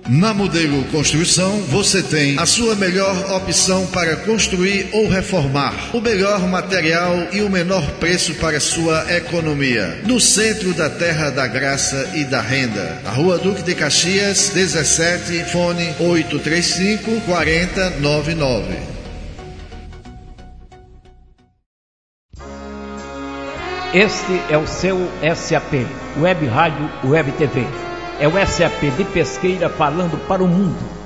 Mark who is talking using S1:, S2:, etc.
S1: Na Modelo Construção, você tem a sua melhor opção para construir ou reformar. O melhor material e o menor preço para sua economia. No centro da Terra da Graça e da Renda. Na Rua Duque de Caxias, 17, fone 835-4099.
S2: Este é o seu SAP, Web Rádio Web TV. É o SAP de Pesqueira falando para o mundo.